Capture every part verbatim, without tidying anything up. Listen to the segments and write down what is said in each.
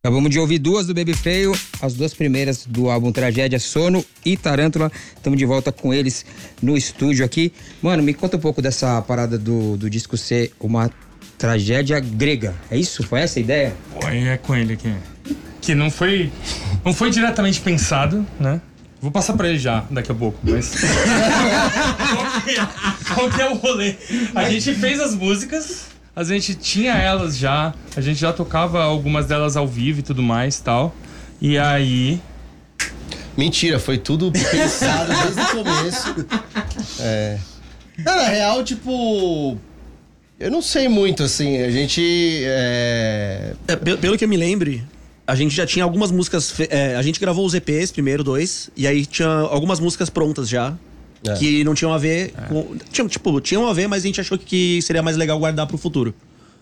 Acabamos de ouvir duas do Baby Feio, as duas primeiras do álbum Tragédia, Sono e Tarântula. Estamos de volta com eles no estúdio aqui. Mano, me conta um pouco dessa parada do, do disco ser uma tragédia grega. É isso? Foi essa a ideia? Pô, é com ele aqui. Que não foi, não foi diretamente pensado, né? Vou passar pra ele já, daqui a pouco, mas... qual, que é, qual que é o rolê? A gente fez as músicas... A gente tinha elas já, a gente já tocava algumas delas ao vivo e tudo mais e tal. E aí... Mentira, foi tudo pensado desde o começo. É... Não, na real, tipo... Eu não sei muito, assim, a gente... É... É, pelo que eu me lembre, a gente já tinha algumas músicas... É, a gente gravou os E Ps primeiro, dois, e aí tinha algumas músicas prontas já. É. Que não tinham a ver com... Tinham, tipo, tinham a ver, mas a gente achou que seria mais legal guardar pro futuro.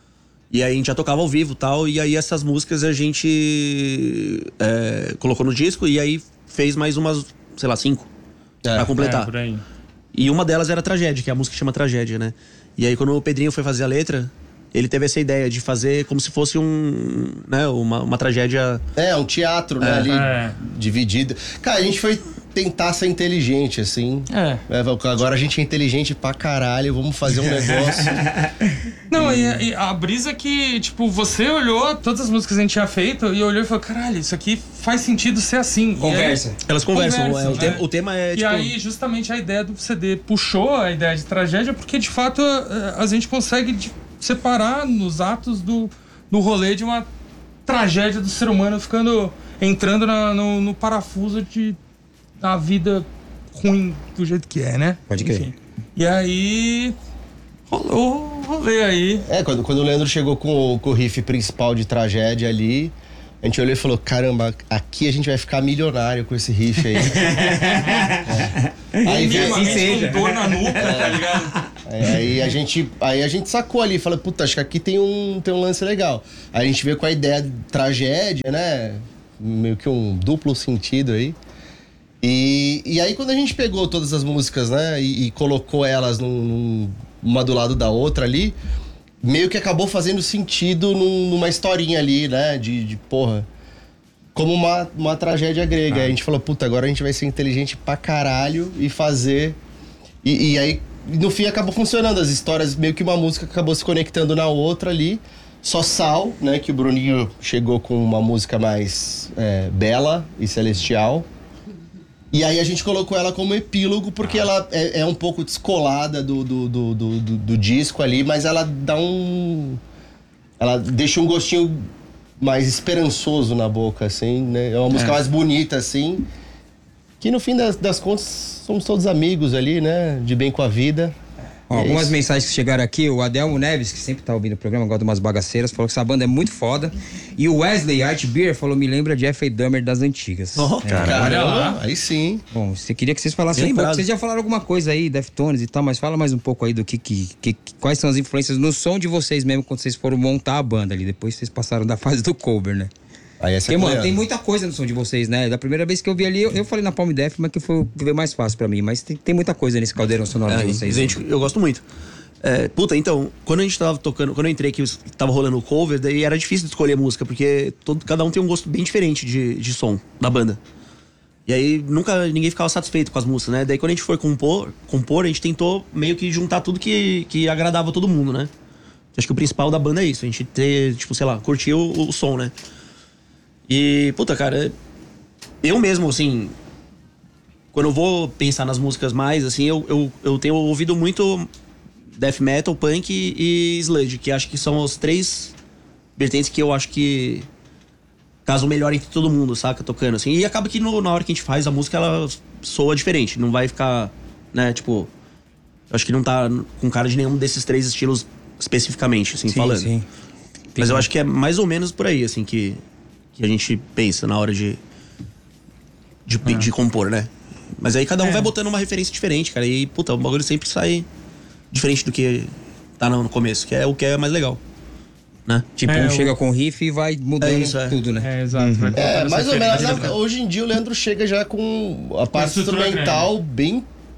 E aí a gente já tocava ao vivo e tal, e aí essas músicas a gente é, colocou no disco e aí fez mais umas, sei lá, cinco é. pra completar. É, por aí. E uma delas era Tragédia, que é a música que chama Tragédia, né? E aí quando o Pedrinho foi fazer a letra, ele teve essa ideia de fazer como se fosse um, né, uma, uma tragédia... É, um teatro, né, é. ali, É. dividido. Cara, a gente foi tentar ser inteligente, assim. É. É, agora a gente é inteligente pra caralho, vamos fazer um negócio. Não, e, e a brisa é que, tipo, você olhou todas as músicas que a gente tinha feito e olhou e falou, caralho, isso aqui faz sentido ser assim. Conversa. Aí, Elas conversam, Conversam, é, o, é. tema, o tema é, E tipo... aí, justamente, a ideia do C D puxou a ideia de tragédia, porque, de fato, a, a gente consegue de, separar nos atos do, do rolê de uma tragédia do ser humano ficando... entrando na, no, no parafuso de... a vida ruim do jeito que é, né? Pode crer. Enfim. E aí... rolou o rolê aí. É, quando, quando o Leandro chegou com, com o riff principal de Tragédia ali, a gente olhou e falou, caramba, aqui a gente vai ficar milionário com esse riff aí. é. Aí veio assim seja. com dor na nuca, tá ligado? Aí, aí, a gente, aí a gente sacou ali, falou, puta, acho que aqui tem um, tem um lance legal. Aí a gente veio com a ideia de tragédia, né? Meio que um duplo sentido aí. E, e aí quando a gente pegou todas as músicas, né, e, e colocou elas num, num, uma do lado da outra ali, meio que acabou fazendo sentido num, numa historinha ali, né, de, de porra, como uma, uma tragédia grega. Ah. Aí a gente falou, puta, agora a gente vai ser inteligente pra caralho e fazer... E, e aí, no fim, acabou funcionando as histórias, meio que uma música acabou se conectando na outra ali. Só Sal, né, que o Bruninho chegou com uma música mais é, bela e celestial. E aí a gente colocou ela como epílogo, porque ah. ela é, é um pouco descolada do, do, do, do, do, do disco ali, mas ela dá um... Ela deixa um gostinho mais esperançoso na boca, assim, né? É uma música é. mais bonita, assim. Que no fim das, das contas, somos todos amigos ali, né? De bem com a vida. Ó, algumas isso. mensagens que chegaram aqui, o Adelmo Neves, que sempre tá ouvindo o programa, gosta de umas bagaceiras, falou que essa banda é muito foda. E o Wesley Art Beer falou, me lembra de F A Dahmer das antigas. Oh, é, caramba, aí sim. Bom, você queria que vocês falassem um pouco, vocês já falaram alguma coisa aí, Deftones e tal, mas fala mais um pouco aí do que, que, que, quais são as influências no som de vocês mesmo, quando vocês foram montar a banda ali, depois vocês passaram da fase do cover, né? Aí essa Porque, é mano, tem muita coisa no som de vocês, né? Da primeira vez que eu vi ali, eu, eu falei na Palm Def, mas que foi o que veio mais fácil pra mim, mas tem, tem muita coisa nesse caldeirão sonoro é, de vocês. Gente, eu gosto muito. É, puta, então, quando a gente tava tocando, quando eu entrei aqui, tava rolando o cover, daí era difícil de escolher música, porque todo, cada um tem um gosto bem diferente de, de som da banda. E aí nunca ninguém ficava satisfeito com as músicas, né? Daí quando a gente foi compor, compor a gente tentou meio que juntar tudo que, que agradava todo mundo, né? Acho que o principal da banda é isso, a gente ter, tipo, sei lá, curtir o, o som, né? E, puta, cara, eu mesmo, assim, quando eu vou pensar nas músicas mais, assim, eu, eu, eu tenho ouvido muito death metal, punk e sludge, que acho que são os três vertentes que eu acho que casam melhor entre todo mundo, saca? Tocando, assim. E acaba que no, na hora que a gente faz a música, ela soa diferente, não vai ficar, né, tipo... Acho que não tá com cara de nenhum desses três estilos especificamente, assim, sim, falando. Sim. Mas eu acho que é mais ou menos por aí, assim, que, que a gente pensa na hora de, de, ah. de compor, né? Mas aí cada um é. vai botando uma referência diferente, cara. E, puta, o bagulho sempre sai diferente do que tá no começo, que é o que é mais legal, né? Tipo, é, um eu... chega com riff e vai mudando é isso, é. tudo, né? É, exato. Uhum. É, mais ou menos. Né? Hoje em dia o Leandro chega já com a parte instrumental bem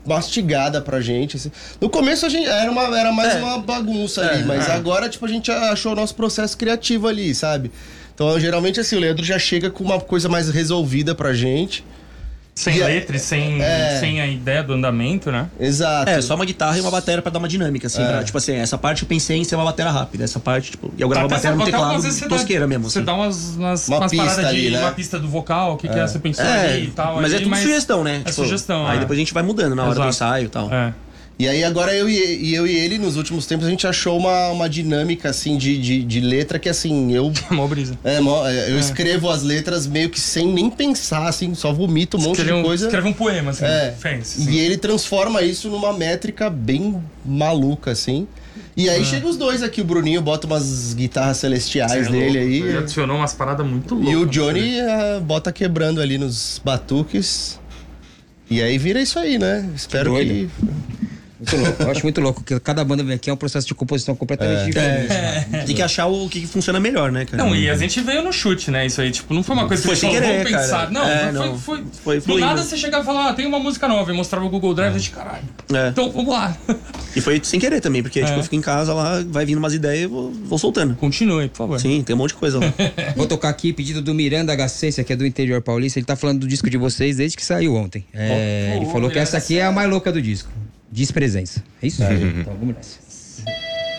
mastigada pra gente. Assim. No começo a gente era, uma, era mais É. uma bagunça É, ali, mas é. agora, tipo, a gente achou o nosso processo criativo ali, sabe? Então, geralmente, assim, o Leandro já chega com uma coisa mais resolvida pra gente. Sem E a- letra e sem, É. sem a ideia do andamento, né? Exato. É, só uma guitarra e uma bateria pra dar uma dinâmica, assim. É. Pra, tipo assim, essa parte eu pensei em ser uma bateria rápida. Essa parte, tipo... E eu gravo a Até bateria no até teclado algumas vezes você dá- tosqueira mesmo, Você assim. dá umas, umas, Uma umas pista paradas de ali, né? uma pista do vocal, o que, que é, você pensou É, ali e tal. mas é ali, tudo sugestão, né? É Tipo, sugestão, Aí é. depois a gente vai mudando na hora do Exato. ensaio e tal. É. E aí agora eu e, e eu e ele, nos últimos tempos, a gente achou uma, uma dinâmica, assim, de, de, de letra que, assim, eu... Mó brisa. É, mo- é, eu escrevo as letras meio que sem nem pensar, assim, só vomito um monte Escreve de um, coisa. escreve um poema, assim. É. Fancy, assim. E ele transforma isso numa métrica bem maluca, assim. E aí chega os dois aqui, o Bruninho bota umas guitarras celestiais Você é dele louco. aí. Ele adicionou umas paradas muito loucas. E o né? Johnny ah, bota quebrando ali nos batuques. E aí vira isso aí, né? Espero que. doido. Muito louco. Eu acho muito louco, porque cada banda vem aqui é um processo de composição completamente diferente. É, tem que achar o que funciona melhor, né, cara? Não, e a gente veio no chute, né? Isso aí, tipo, não foi uma coisa que Foi você sem falou, querer, vamos pensar. cara. Não, É, foi, não. foi, Foi do fluindo. nada você chegava e falava, ah, tem uma música nova, e mostrava o Google Drive, e a gente, caralho. É. Então, vamos lá. E foi sem querer também, porque É. tipo, eu fico em casa lá, vai vindo umas ideias e vou, vou soltando. Continue, por favor. Sim, tem um monte de coisa lá. Vou tocar aqui, pedido do Miranda H C, esse aqui é do interior paulista. Ele tá falando do disco de vocês desde que saiu ontem. É, Oh, ele oh, falou que Miranda essa aqui é a mais louca do disco. Diz presença. É isso? Então vamos nessa.